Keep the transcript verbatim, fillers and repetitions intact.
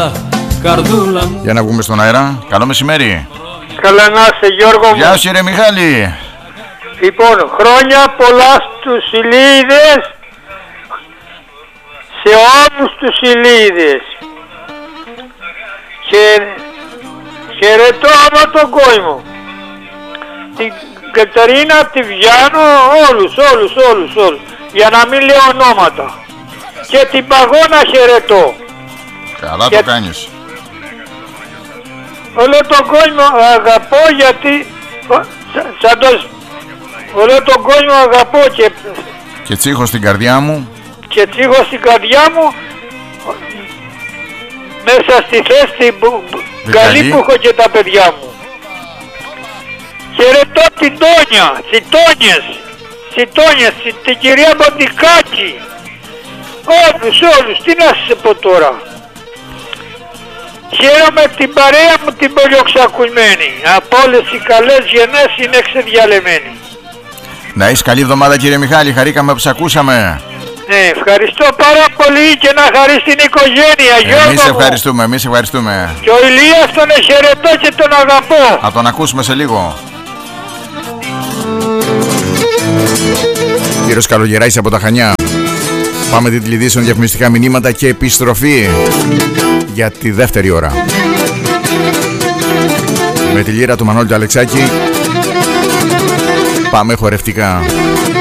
Καρδούλα. Για να βγούμε στον αέρα. Καλό μεσημέρι. Καλά να είσαι, Γιώργο μου. Γεια σου, ρε Μιχάλη. Λοιπόν, χρόνια πολλά στους Ηλίδες, σε όλους τους Ηλίδες. Και χαιρετώ όλο τον κόσμο. Την Κατερίνα, τη Βιάνο, όλους, όλους, όλους, όλους. Για να μην λέω ονόματα. Και την Παγώνα χαιρετώ. Καλά και... το κάνεις. Όλο τον κόσμο αγαπώ γιατί... Σαν το... Όλο τον κόσμο αγαπώ και... Και τσίχο στην καρδιά μου. Και τσίχο στην καρδιά μου. Μέσα στη θέση καλή που έχω και τα παιδιά μου. Χαιρετώ την Τόνια, τις Τόνιες, τις Τόνιες, την κυρία Μοντικάκη. Όλους, όλους, τι να σας πω τώρα. Χαίρομαι την παρέα μου την πολιοξακουμένη. Από όλες οι καλές γεννές είναι ξεδιαλεμένη. Να είσαι καλή εβδομάδα, κύριε Μιχάλη, χαρήκαμε που σ' ακούσαμε. Ναι, ευχαριστώ πάρα πολύ και να χαρείς την οικογένεια, Γιώργο. Εμείς ευχαριστούμε, εμείς ευχαριστούμε. Και ο Ηλίας τον χαιρετώ και τον αγαπώ. Θα τον ακούσουμε σε λίγο. Κύριος Καλογεράκης από τα Χανιά. Πάμε την τηλεδίσεων, διαφημιστικά μηνύματα και επιστροφή για τη δεύτερη ώρα. Με τη λύρα του Μανώλη του Αλεξάκη πάμε χορευτικά.